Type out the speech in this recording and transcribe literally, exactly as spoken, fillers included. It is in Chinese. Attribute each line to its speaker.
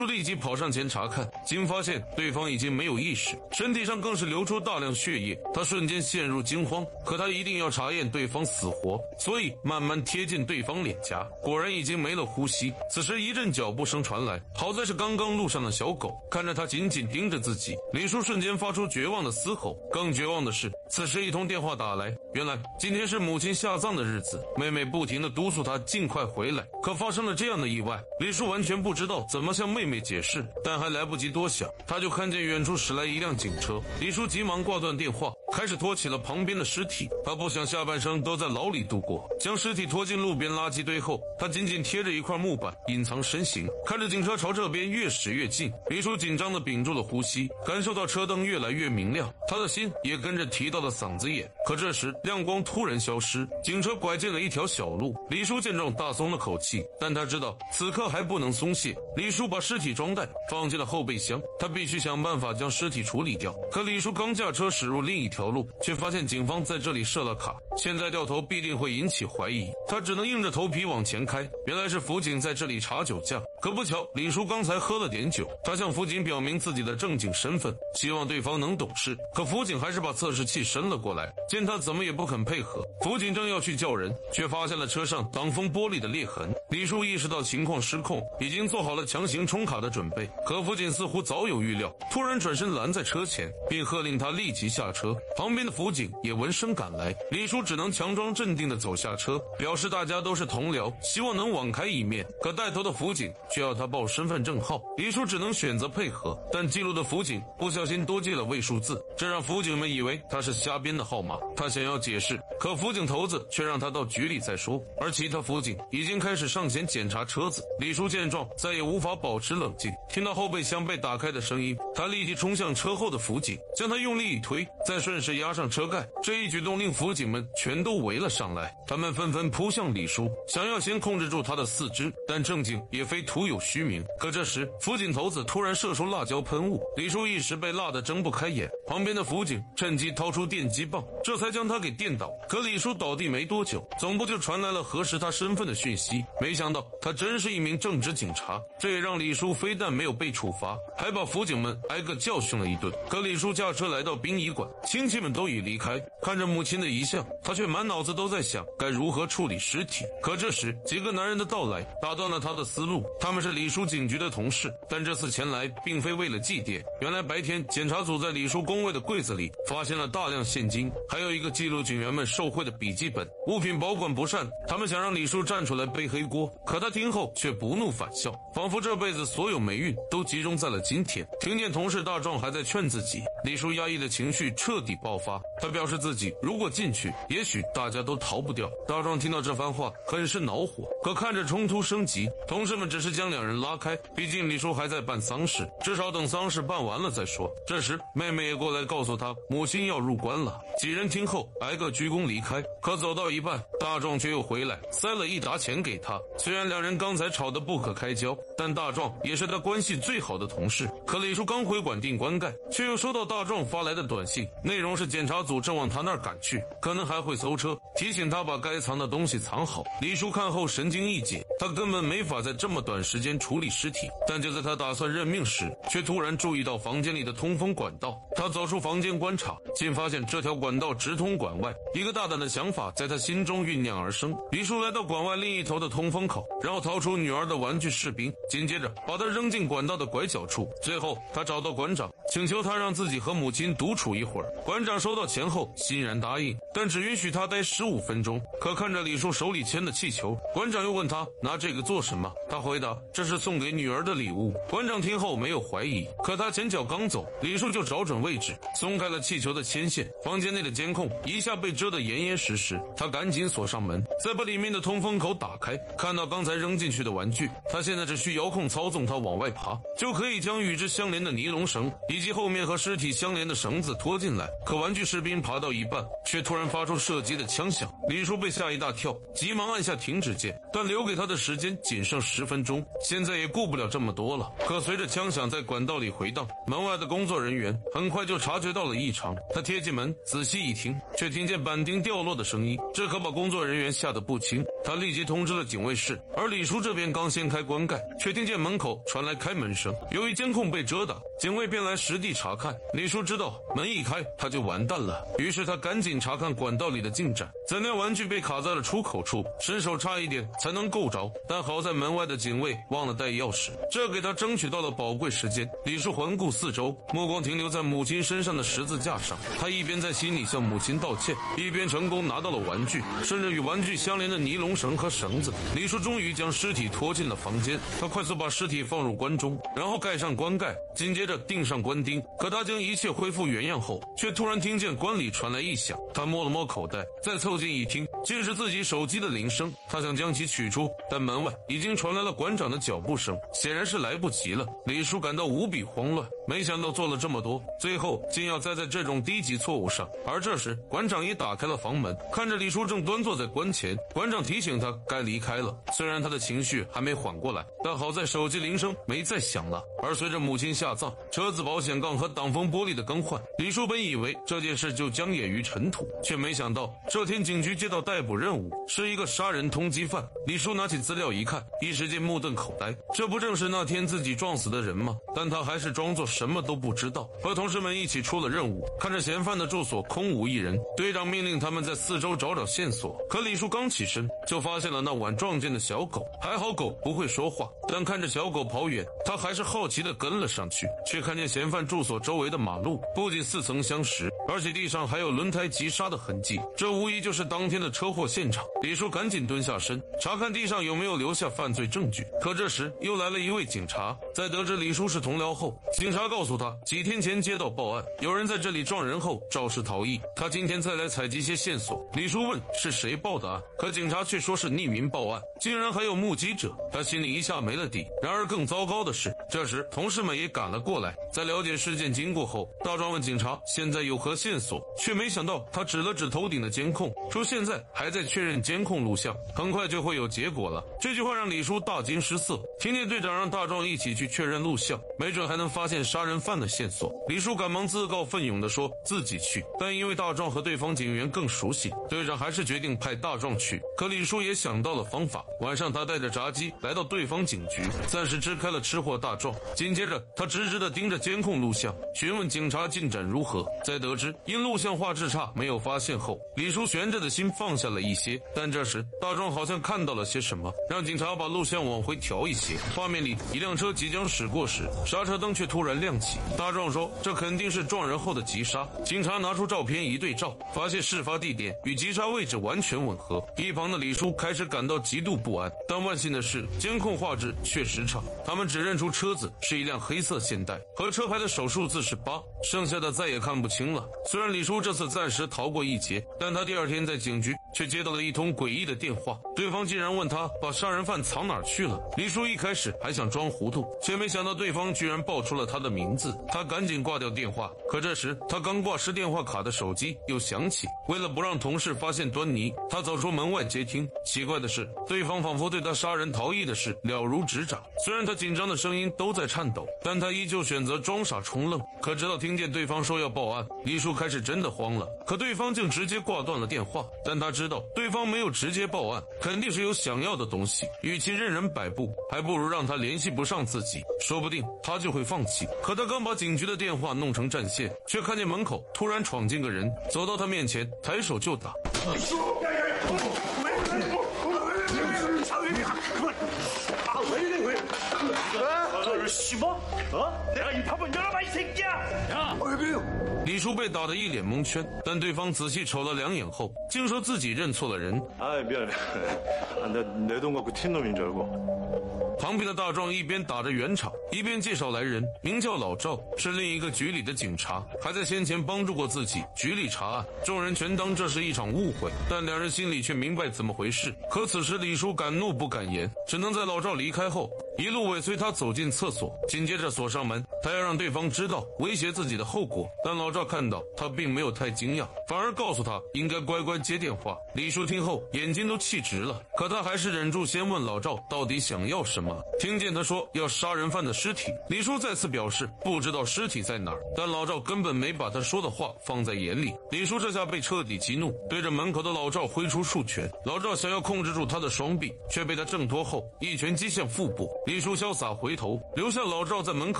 Speaker 1: 立即跑上前查看，竟发现对方已经没有意识，身体上更是流出大量血液。他瞬间陷入惊慌，可他一定要查验对方死活，所以慢慢贴近对方脸颊，果然已经没了呼吸。此时一阵脚步声传来，好在是刚刚路上的小狗，看着他紧紧盯着自己，李叔瞬间发出绝望的嘶吼。更绝望的是，此时一通电话打来，原来今天是母亲下葬的日子，妹妹不停地督促他尽快回来，可发生了这样的意外，李叔完全不知道怎么向妹妹解释，但还来不及多想，他就看见远处驶来一辆警车。李叔急忙挂断电话，开始拖起了旁边的尸体。他不想下半生都在牢里度过，将尸体拖进路边垃圾堆后，他紧紧贴着一块木板隐藏身形。看着警车朝这边越驶越近，李叔紧张地屏住了呼吸，感受到车灯越来越明亮，他的心也跟着提到了嗓子眼。可这时亮光突然消失，警车拐进了一条小路。李叔见状大松了口气，但他知道此刻还不能松懈。李叔把尸体装袋放进了后备箱，他必须想办法将尸体处理掉。可李叔刚驾车驶入另一条路，却发现警方在这里设了卡，现在掉头必定会引起怀疑，他只能硬着头皮往前开。原来是辅警在这里查酒驾，可不巧李叔刚才喝了点酒，他向辅警表明自己的正经身份，希望对方能懂事。可辅警还是把测试器伸了过来，见他怎么也不肯配合，辅警正要去叫人，却发现了车上挡风玻璃的裂痕。李叔意识到情况失控，已经做好了强行冲卡的准备，可辅警似乎早有预料，突然转身拦在车前，并喝令他立即下车。旁边的辅警也闻声赶来，李叔只能强装镇定地走下车，表示大家都是同僚，希望能网开一面。可带头的辅警却要他报身份证号，李叔只能选择配合，但记录的辅警不小心多记了位数字，这让辅警们以为他是瞎编的号码。他想要解释，可辅警头子却让他到局里再说，而其他辅警已经开始上前检查车子。李叔见状再也无法保持冷静，听到后备箱被打开的声音，他立即冲向车后的辅警，将他用力一推，再顺势压上车盖。这一举动令辅警们全都围了上来，他们纷纷扑向李叔，想要先控制住他的四肢，但正经也非徒有虚名。可这时辅警头子突然射出辣椒喷雾，李叔一时被辣得睁不开眼，旁边的辅警趁机掏出电击棒，这才将他给电倒。可李叔倒地没多久，总部就传来了核实他身份的讯息，没想到他真是一名正职警察，这也让李叔非但没有被处罚，还把辅警们挨个教训了一顿。可李叔驾车来到殡仪馆，亲戚们都已离开，看着母亲的遗像，他却满脑子都在想该如何处理尸体。可这时几个男人的到来打断了他的思路，他们是李叔警局的同事，但这次前来并非为了祭奠。原来白天检查组在李叔工位的柜子里发现了大量现金，还有一个记录警员们受贿的笔记本，物品保管不善，他们想让李叔站出来背黑锅。可他听后却不怒反笑，仿佛这辈子所有霉运都集中在了今天。听见同事大壮还在劝自己，李叔压抑的情绪彻底爆发，他表示自己如果进去，也许大家都逃不掉。大壮听到这番话很是恼火，可看着冲突升级，同事们只是将两人拉开，毕竟李叔还在办丧事，至少等丧事办完了再说。这时妹妹也过来告诉他母亲要入关了，几人听后挨个鞠躬离开。可走到一半，大壮却又回来塞了一沓钱给他。虽然两人刚才吵得不可开交，但大壮也是他关系最好的同事。可李叔刚回馆订棺盖，却又收到大壮发来的短信，内容是检查组正往他那儿赶去，可能还会搜车，提醒他把该藏的东西藏好。李叔看后神经一紧，他根本没法在这么短时间处理尸体。但就在他打算认命时，却突然注意到房间里的通风管道。他走出房间观察，竟发现这条管道直通馆外。一个大胆的想法在他心中酝酿而生。李叔来到馆外另一头的通风口，然后掏出女儿的玩具士兵，紧接着把它扔进管道的拐角处。最后他找到馆长，请求他让自己和母亲独处一会儿。馆长收到钱后欣然答应，但只允许他待十五分钟。可看着李叔手里牵的气球，馆长又问他拿这个做什么。他回答这是送给女儿的礼物。馆长听后没有怀疑，可他前脚刚走，李叔就找准位置松开了气球的牵线，房间内的监控一下被遮得严严实实。他赶紧锁上门，再把里面的通风口打开，看到刚才扔进去的玩具，他现在只需遥控操纵它往外爬，就可以将与之相连的尼龙绳以及后面和尸体相连的绳子拖进来。可玩具士兵爬到一半，却突然发出射击的枪响，李叔被吓一大跳，急忙按下停止键，但留给他的时间仅剩十分钟，现在也顾不了这么多了。可随着枪响在管道里回荡，门外的工作人员很快就察觉到了异常。他贴近门仔细一听，却听见板钉掉落的声音，这可把工作人员吓得不轻。 他立即通知了警卫室，而李叔这边刚掀开棺盖，却听见门口传来开门声。由于监控被遮挡，警卫便来实地查看。李叔知道门一开他就完蛋了，于是他赶紧查看管道里的进展。怎料玩具被卡在了出口处，伸手差一点才能够着，但好在门外的警卫忘了带钥匙，这给他争取到了宝贵时间。李叔环顾四周，目光停留在母亲身上的十字架上，他一边在心里向母亲道歉，一边成功拿到了玩具，顺着与玩具相连的尼龙绳和绳子，李叔终于将尸体拖进了房间。他快速把尸体放入棺中，然后盖上棺盖，紧接着钉上棺钉。可他将一切恢复原样后，却突然听见棺里传来异响。他摸了摸口袋，再凑近一听，竟是自己手机的铃声。他想将其取出，但门外已经传来了馆长的脚步声，显然是来不及了。李叔感到无比慌乱，没想到做了这么多，最后竟要栽在这种低级错误上。而这时馆长也打开了房门，看着李叔正端坐在棺前，馆长提醒他该离开了。虽然他的情绪还没缓过来，但好在手机铃声没再响了。而随着母亲下葬，车子保险杠和挡风玻璃的更换，李叔本以为这件事就将掩于尘土，却没想到这天警局接到逮捕任务，是一个杀人通缉犯。李叔拿起资料一看，一时间目瞪口呆，这不正是那天自己撞死的人吗？但他还是装作什么都不知道，和同事们一起出了任务。看着嫌犯的住所空无一人，队长命令他们在四周找找线索。可李叔刚起身，就发现了那晚撞见的小狗。还好狗不会说话，但看着小狗跑远，他还是好奇地跟了上去，却看见嫌犯住所周围的马路不仅似曾相识，而且地上还有轮胎急刹的痕迹，这无疑就是当天的车祸现场。李叔赶紧蹲下身，查看地上有没有留下犯罪证据。可这时又来了一位警察，在得知李叔是同僚后，警察告诉他，几天前接到报案，有人在这里撞人后肇事逃逸，他今天再来采集些线索。李叔问是谁报的案，可警察却说是匿名报案，竟然还有目击者，他心里一下没了底。然而更糟糕的是，这时同事们也赶了过来，在了解事件经过后，大壮问警察现在有何线索，却没想到他指了指头顶的监控，说现在还在确认监控录像，很快就会有结果了。这句话让李叔大惊失色，听见队长让大壮一起去确认录像，没准还能发现杀人犯的线索。李叔赶忙自告奋勇地说自己去，但因为大壮和对方警员更熟悉，队长还是决定派大壮去。可李叔也想到了方法，晚上他带着炸鸡来到对方警局，暂时支开了吃货大壮。紧接着他直直地盯着监控录像，询问警察进展如何。在得知因录像画质差没有发现后，李叔悬着的心放下了一些。但这时大壮好像看到了些什么，让警察把录像往回调一些。画面里一辆车即将驶过时，刹车灯却突然亮起。大壮说这肯定是撞人后的急刹。警察拿出照片一对照，发现事发地点与急刹位置完全吻合。一旁的李叔开始感到极度不安，但万幸的是监控画质确实差，他们只认出车子是一辆黑色现代，和车牌的首数字是八，剩下的再也看不清了。虽然李叔这次暂时逃过一劫，但他第二天在警局却接到了一通诡异的电话，对方竟然问他把杀人犯藏哪儿去了。李叔一开始还想装糊涂，却没想到对方居然报出了他的名字，他赶紧挂掉电话。可这时他刚挂失电话卡的手机又响起，为了不让同事发现端倪，他走出门外接听。奇怪的是，对方仿佛对他杀人逃逸的事了如指掌，虽然他紧张的声音都在颤抖，但他依旧选择装傻充愣。可直到听见对方说要报案，李叔开始真的慌了。可对方竟直接挂断了电话，但他知道对方没有直接报案，肯定是有想要的东西，与其任人摆布，还不如让他联系不上自己，说不定他就会放弃。可他刚把警局的电话弄成占线，却看见门口突然闯进个人，走到他面前抬手就打。李叔被打得一脸蒙圈，但对方仔细瞅了两眼后，竟说自己认错了人。旁边的大壮一边打着圆场，一边介绍来人，名叫老赵，是另一个局里的警察，还在先前帮助过自己，局里查案。众人全当这是一场误会，但两人心里却明白怎么回事。可此时李叔敢怒不敢言，只能在老赵离开后一路尾随他走进厕所，紧接着锁上门。他要让对方知道威胁自己的后果，但老赵看到他并没有太惊讶，反而告诉他应该乖乖接电话。李叔听后眼睛都气直了，可他还是忍住先问老赵到底想要什么。听见他说要杀人犯的尸体，李叔再次表示不知道尸体在哪儿，但老赵根本没把他说的话放在眼里。李叔这下被彻底激怒，对着门口的老赵挥出数拳。老赵想要控制住他的双臂，却被他挣脱后一拳击向腹部。李叔潇洒回头，留下老赵在门口